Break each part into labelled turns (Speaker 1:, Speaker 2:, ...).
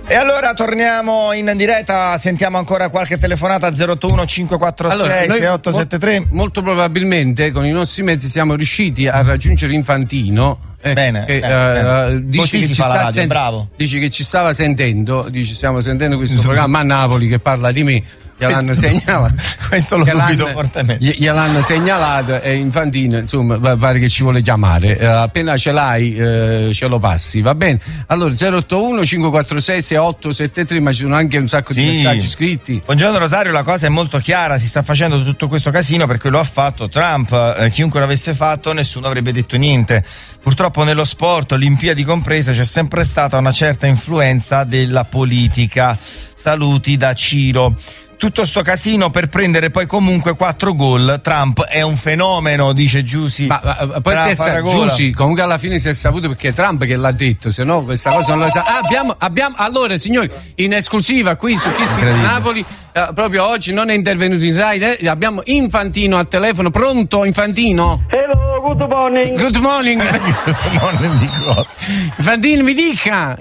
Speaker 1: E allora torniamo in diretta, sentiamo ancora qualche telefonata 081 546 6873.
Speaker 2: Molto probabilmente con i nostri mezzi siamo riusciti a raggiungere Infantino.
Speaker 1: Bene.
Speaker 2: Dice
Speaker 1: Così
Speaker 2: che
Speaker 1: si fa la radio, bravo.
Speaker 2: Dice che ci stava sentendo, stiamo sentendo questo programma a Napoli che parla di me. Gliel'hanno segnalato.
Speaker 1: Questo lo dubito fortemente.
Speaker 2: Gliel'hanno segnalato e Infantino, insomma, pare che ci vuole chiamare. Appena ce l'hai, ce lo passi, va bene? Allora, 081 546 6873, ma ci sono anche un sacco di messaggi scritti.
Speaker 1: Buongiorno Rosario, la cosa è molto chiara, si sta facendo tutto questo casino perché lo ha fatto Trump. Chiunque l'avesse fatto, nessuno avrebbe detto niente. Purtroppo nello sport, Olimpiadi comprese, c'è sempre stata una certa influenza della politica. Saluti da Ciro. Tutto sto casino per prendere poi comunque 4 gol. Trump è un fenomeno, dice Giussi.
Speaker 2: Ma poi Giussi comunque alla fine si è saputo perché è Trump che l'ha detto, se no questa cosa non la sa. Abbiamo allora, signori, in esclusiva qui su Kiss Napoli, proprio oggi non è intervenuto in Rai, abbiamo Infantino al telefono. Pronto, Infantino?
Speaker 3: Hello, good morning.
Speaker 2: Good morning.
Speaker 1: Good morning di cosa?
Speaker 2: Infantino, mi dica.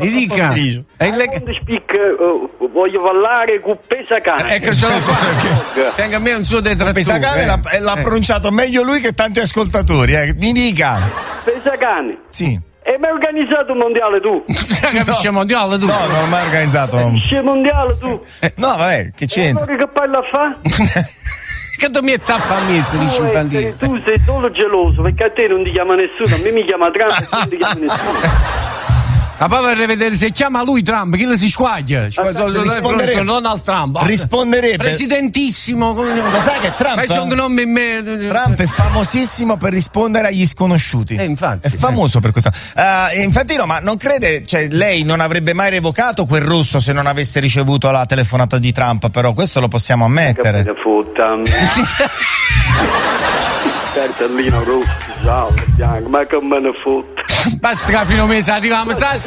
Speaker 3: Voglio parlare con Pesacane.
Speaker 2: Ecco, ce lo so. Tenga a me un suo detrattore.
Speaker 1: Pesacane l'ha pronunciato meglio lui che tanti ascoltatori. Mi dica.
Speaker 3: Pesacane.
Speaker 1: Sì.
Speaker 3: E mi hai organizzato un mondiale tu?
Speaker 2: Capisce mondiale tu?
Speaker 1: No, non ho mai organizzato.
Speaker 3: Capisce mondiale tu?
Speaker 1: No, vabbè, che c'entra?
Speaker 3: Allora che parla a fa?
Speaker 2: Che tu mi è tappa a mezzo, dice Infantino.
Speaker 3: Tu sei solo geloso perché a te non ti chiama nessuno, a me mi chiama Trump e non ti chiama nessuno.
Speaker 2: Ma poi vorrei vedere se chiama lui Trump, chi le si squaglia? Donald Trump.
Speaker 1: Risponderebbe.
Speaker 2: Presidentissimo.
Speaker 1: Lo sai che Trump è famosissimo per rispondere agli sconosciuti.
Speaker 2: Infatti.
Speaker 1: È famoso per questo. Infantino, ma non crede, cioè lei non avrebbe mai revocato quel russo se non avesse ricevuto la telefonata di Trump, però questo lo possiamo ammettere.
Speaker 3: Cartellino rosso, giallo, bianco, ma che me ne fotte.
Speaker 2: Basta che a fine mese arriviamo, sai?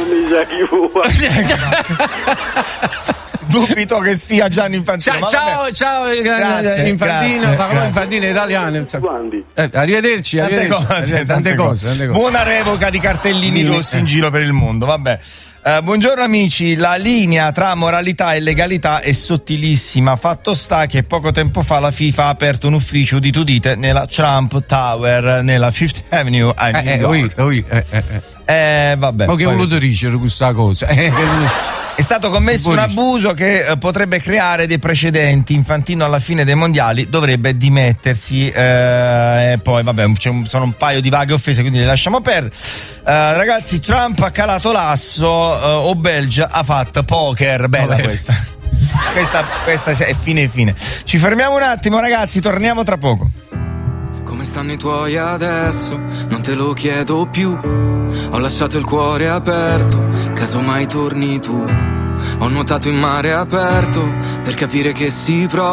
Speaker 1: Dubito che sia Gianni Infantino.
Speaker 2: Ciao
Speaker 1: grazie,
Speaker 2: Infantino, parlo Infantino italiano. Arrivederci. Tante cose.
Speaker 1: Buona revoca di cartellini rossi in giro per il mondo, vabbè. Buongiorno amici, la linea tra moralità e legalità è sottilissima. Fatto sta che poco tempo fa la FIFA ha aperto un ufficio, udite udite, nella Trump Tower, nella Fifth Avenue a New York. Vabbè.
Speaker 2: Ma che voluto dicere questa cosa?
Speaker 1: È stato commesso un abuso che potrebbe creare dei precedenti. Infantino alla fine dei mondiali dovrebbe dimettersi. E poi vabbè, sono un paio di vaghe offese, quindi le lasciamo perdere. Ragazzi, Trump ha calato l'asso, o Belgia ha fatto poker. Bella questa è fine. Ci fermiamo un attimo, ragazzi, torniamo tra poco.
Speaker 4: Come stanno i tuoi adesso? Non te lo chiedo più. Ho lasciato il cuore aperto, casomai torni tu. Ho nuotato in mare aperto per capire che si prova.